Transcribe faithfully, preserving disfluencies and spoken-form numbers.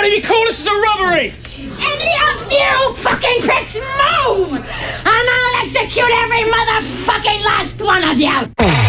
believe you call this as a robbery! Any of you fucking pricks move! And I'll execute every motherfucking last one of you!